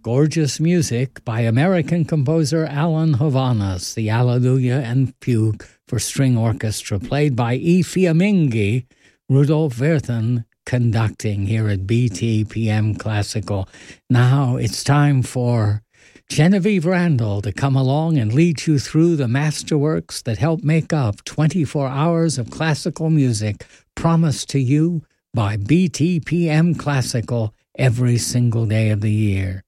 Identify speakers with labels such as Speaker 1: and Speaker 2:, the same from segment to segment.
Speaker 1: gorgeous music by American composer Alan Hovhaness, the Alleluia and Fugue for String Orchestra, played by E. Fiammingi, Rudolf Werthen conducting here at BTPM Classical. Now it's time for Genevieve Randall to come along and lead you through the masterworks that help make up 24 hours of classical music promised to you by BTPM Classical every single day of the year.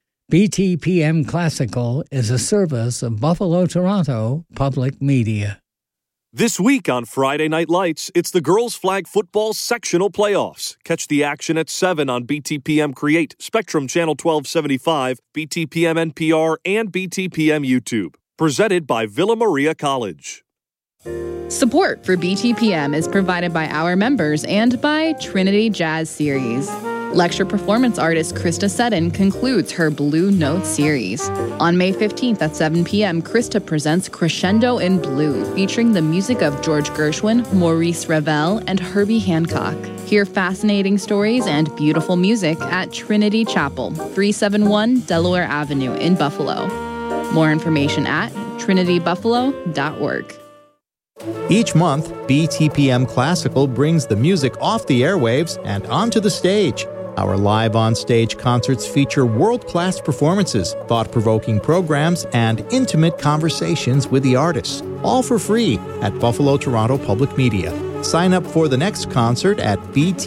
Speaker 1: BTPM Classical is a service of Buffalo Toronto Public Media.
Speaker 2: This week on Friday Night Lights, it's the girls' flag football sectional playoffs. Catch the action at 7 on BTPM Create, Spectrum Channel 1275, BTPM NPR, and BTPM YouTube. Presented by Villa Maria College.
Speaker 3: Support for BTPM is provided by our members and by Trinity Jazz Series. Lecture performance artist Krista Seddon concludes her Blue Note series. On May 15th at 7 p.m., Krista presents Crescendo in Blue, featuring the music of George Gershwin, Maurice Ravel, and Herbie Hancock. Hear fascinating stories and beautiful music at Trinity Chapel, 371 Delaware Avenue in Buffalo. More information at trinitybuffalo.org.
Speaker 4: Each month, BTPM Classical brings the music off the airwaves and onto the stage. Our live on-stage concerts feature world-class performances, thought-provoking programs, and intimate conversations with the artists, all for free at Buffalo Toronto Public Media. Sign up for the next concert at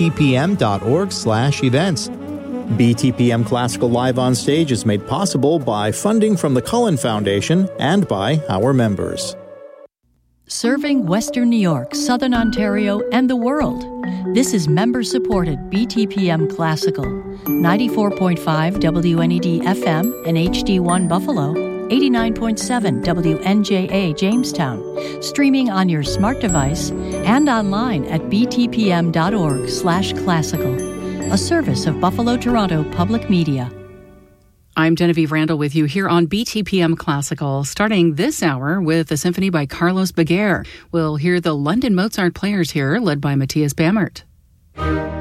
Speaker 4: btpm.org/events. BTPM Classical Live on Stage is made possible by funding from the Cullen Foundation and by our members.
Speaker 5: Serving Western New York, Southern Ontario, and the world. This is member-supported BTPM Classical, 94.5 WNED FM and HD1 Buffalo, 89.7 WNJA Jamestown, streaming on your smart device and online at btpm.org/classical, a service of Buffalo Toronto Public Media.
Speaker 6: I'm Genevieve Randall with you here on BTPM Classical, starting this hour with a symphony by Carlos Baguer. We'll hear the London Mozart Players here, led by Matthias Bammert.